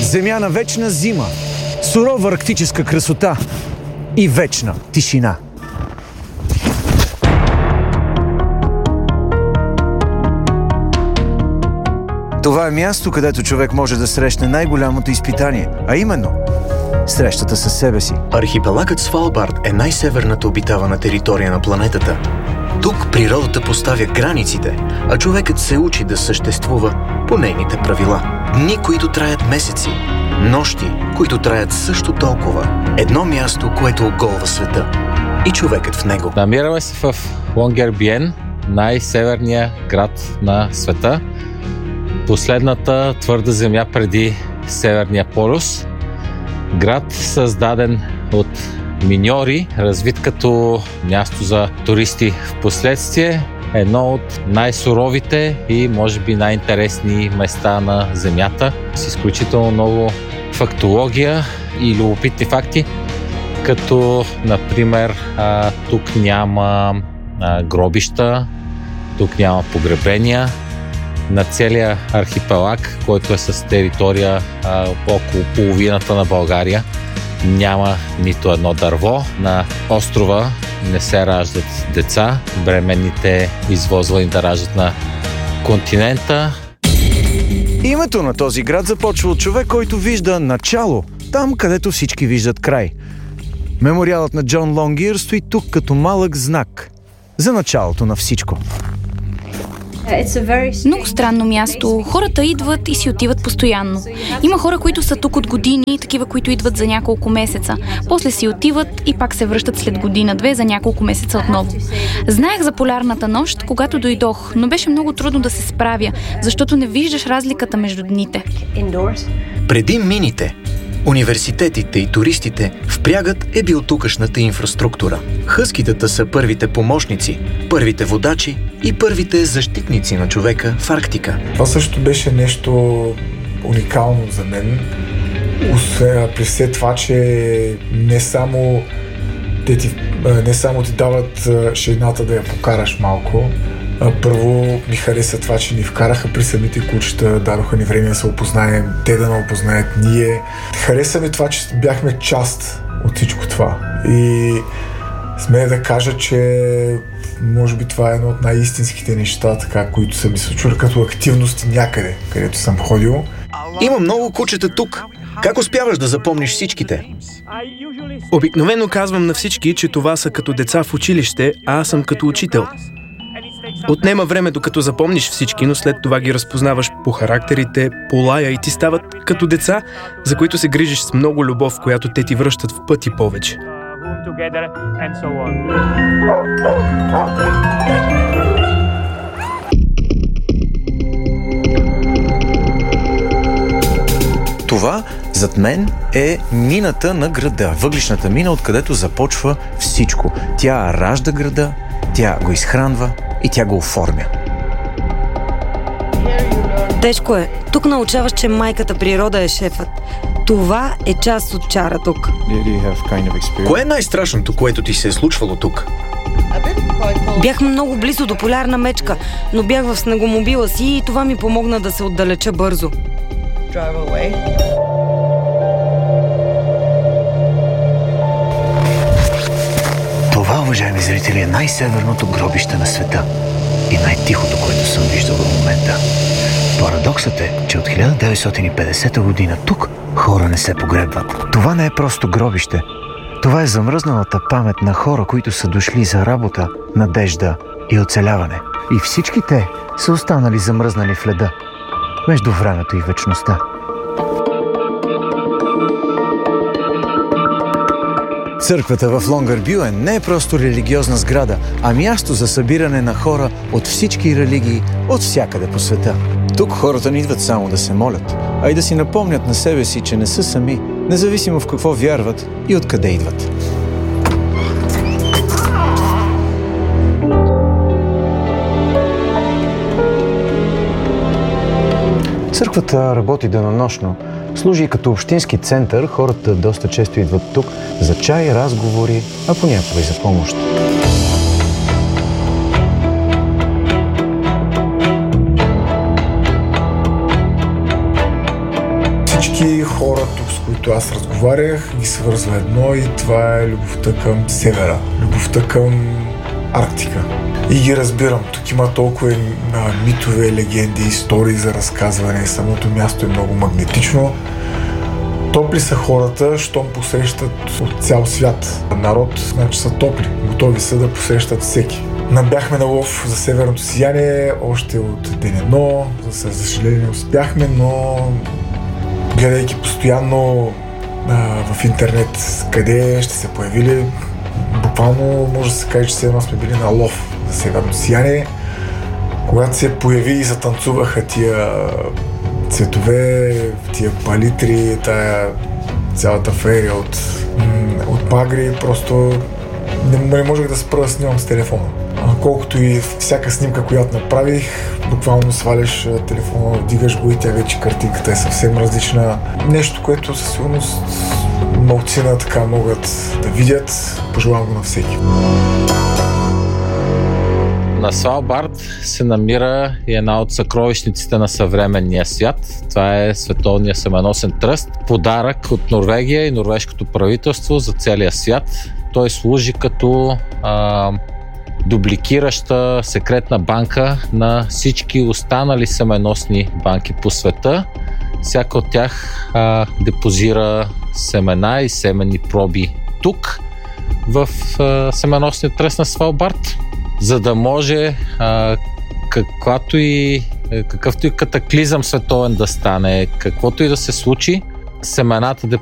Земя на вечна зима, сурова арктическа красота и вечна тишина. Това е място, където човек може да срещне най-голямото изпитание, а именно срещата със себе си. Архипелагът Свалбард е най-северната обитавана територия на планетата. Тук природата поставя границите, а човекът се учи да съществува по нейните правила. Дни, които траят месеци, нощи, които траят също толкова. Едно място, което оголва света и човекът в него. Намираме се в Лонгербиен, най-северния град на света. Последната твърда земя преди Северния полюс. Град, създаден от миньори, развит като място за туристи в последствие. Едно от най-суровите и може би най-интересни места на земята, с изключително много фактология и любопитни факти, като например тук няма гробища, тук няма погребения. На целия архипелаг, който е с територия около половината на България, няма нито едно дърво. На острова не се раждат деца. Бременните извозвани да раждат на континента. Името на този град започва от човек, който вижда начало, там където всички виждат край. Мемориалът на Джон Лонгир стои тук като малък знак за началото на всичко. Много странно място. Хората идват и си отиват постоянно. Има хора, които са тук от години, такива, които идват за няколко месеца. После си отиват и пак се връщат след година-две за няколко месеца отново. Знаех за полярната нощ, когато дойдох, но беше много трудно да се справя, защото не виждаш разликата между дните. Преди мините, университетите и туристите впрягът е бил тукашната инфраструктура. Хъскитата са първите помощници, първите водачи и първите защитници на човека в Арктика. Това също беше нещо уникално за мен. При все това, че не само ти дават шейната да я покараш малко. Първо ми хареса това, че ни вкараха при самите кучета, дадоха ни време да се опознаем, те да не опознаят ние. Хареса ми това, че бяхме част от всичко това. И смея да кажа, че може би това е едно от най-истинските неща, така, които са ми случвали като активности някъде, където съм ходил. Има много кучета тук. Как успяваш да запомниш всичките? Обикновено казвам на всички, че това са като деца в училище, а аз съм като учител. Отнема време докато запомниш всички, но след това ги разпознаваш по характерите, по лая и ти стават като деца, за които се грижиш с много любов, която те ти връщат в пъти повече. Това зад мен е мината на града, въглищната мина, откъдето започва всичко. Тя ражда града, тя го изхранва и тя го оформя. Тежко е. Тук научаваш, че майката природа е шефът. Това е част от чара тук. Кое е най-страшното, което ти се е случвало тук? Бях много близо до полярна мечка, но бях в снегомобила си и това ми помогна да се отдалеча бързо. Това, уважаеми зрители, е най-северното гробище на света и най-тихото, което съм виждал в момента. Парадоксът е, че от 1950 година тук хора не се погребват. Това не е просто гробище. Това е замръзналата памет на хора, които са дошли за работа, надежда и оцеляване. И всички те са останали замръзнали в леда, между времето и вечността. Църквата в Лонгербюен не е просто религиозна сграда, а място за събиране на хора от всички религии, от всякъде по света. Тук хората не идват само да се молят, а и да си напомнят на себе си, че не са сами, независимо в какво вярват и откъде идват. Църквата работи денонощно. Служи и като общински център, хората доста често идват тук за чай, разговори, а понякога и за помощ. Всички Всички хора тук, с които аз разговарях, ги свързва едно и това е любовта към севера, любовта към Арктика. И ги разбирам. Тук има толкова митове, легенди, истории за разказване. Самото място е много магнетично. Топли са хората, щом посрещат от цял свят. Народ, значи са топли. Готови са да посрещат всеки. Бяхме на лов за северното сияние още от ден едно. За съжаление не успяхме, но гледайки постоянно в интернет къде ще се появили, буквално може да се каже, че все сме били на лов за северно сияние. Когато се появи и затанцуваха тия цветове, тия палитри, тая цялата феерия от магри, просто не можех да спра да снимам с телефона. Колкото и всяка снимка, която направих, буквално сваляш телефона, вдигаш го и тя вече картинката е съвсем различна. Нещо, което със сигурност малцина така могат да видят. Пожелавам го на всеки. На Свалбард се намира и една от съкровищниците на съвременния свят. Това е Световния семеносен тръст. Подарък от Норвегия и норвежкото правителство за целия свят. Той служи като дубликираща секретна банка на всички останали семеносни банки по света. Всяка от тях депозира семена и семенни проби тук, в семеносния тръст на Свалбард, за да може какъвто и катаклизъм световен да стане, каквото и да се случи, семената